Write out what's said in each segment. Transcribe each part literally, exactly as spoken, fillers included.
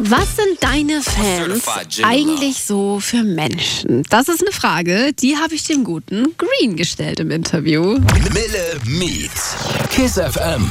Was sind deine Fans eigentlich so für Menschen? Das ist eine Frage, die habe ich dem guten Green gestellt im Interview. Mille Meets Kiss F M.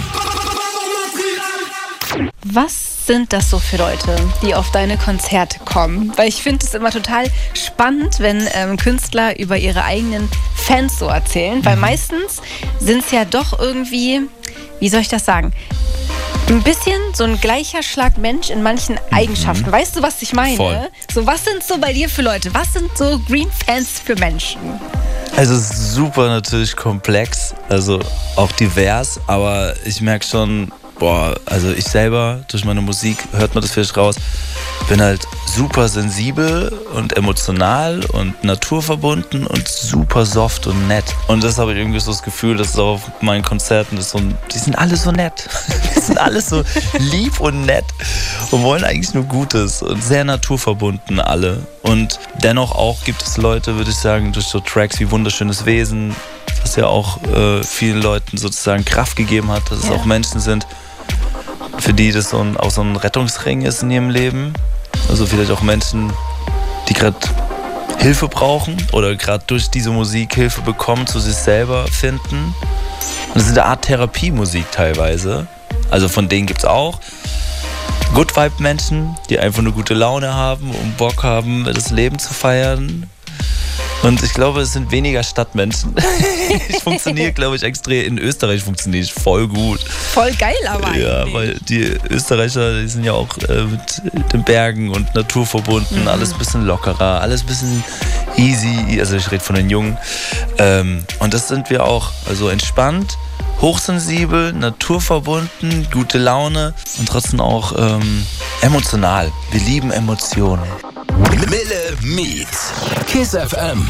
Was sind das so für Leute, die auf deine Konzerte kommen? Weil ich finde es immer total spannend, wenn ähm, Künstler über ihre eigenen Fans so erzählen. Weil meistens sind es ja doch irgendwie, wie soll ich das sagen, ein bisschen so ein gleicher Schlag Mensch in manchen Eigenschaften. Weißt du, was ich meine? Voll. So, was sind so bei dir für Leute? Was sind so Green-Fans für Menschen? Also es ist super natürlich komplex, also auch divers, aber ich merke schon, boah, also ich selber, durch meine Musik hört man das vielleicht raus, bin halt super sensibel und emotional und naturverbunden und super soft und nett. Und das habe ich irgendwie so das Gefühl, dass es auch auf meinen Konzerten ist so, die sind alle so nett. Die sind alle so lieb und nett und wollen eigentlich nur Gutes und sehr naturverbunden alle. Und dennoch auch gibt es Leute, würde ich sagen, durch so Tracks wie Wunderschönes Wesen, was ja auch äh, vielen Leuten sozusagen Kraft gegeben hat, dass es Ja. auch Menschen sind, für die das so ein, auch so ein Rettungsring ist in ihrem Leben. Also vielleicht auch Menschen, die gerade Hilfe brauchen oder gerade durch diese Musik Hilfe bekommen, zu sich selber finden. Und das ist eine Art Therapiemusik teilweise. Also von denen gibt es auch Good Vibe Menschen, die einfach nur gute Laune haben und Bock haben, das Leben zu feiern. Und ich glaube, es sind weniger Stadtmenschen. Ich funktioniere, glaube ich, extrem. In Österreich funktioniere ich voll gut. Voll geil aber eigentlich. Ja, weil die Österreicher, die sind ja auch äh, mit den Bergen und Natur verbunden. Mhm. Alles ein bisschen lockerer, alles ein bisschen easy. Also ich rede von den Jungen. Ähm, und das sind wir auch. Also entspannt, hochsensibel, naturverbunden, gute Laune und trotzdem auch ähm, emotional. Wir lieben Emotionen. Mille Meets Kiss F M.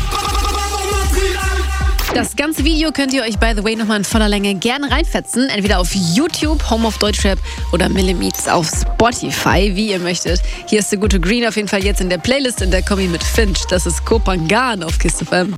Das ganze Video könnt ihr euch, by the way, nochmal in voller Länge gerne reinfetzen. Entweder auf YouTube, Home of Deutschrap oder Mille Meets auf Spotify, wie ihr möchtet. Hier ist der gute Green auf jeden Fall jetzt in der Playlist in der Kombi mit Finch. Das ist Kopangan auf Kiss F M.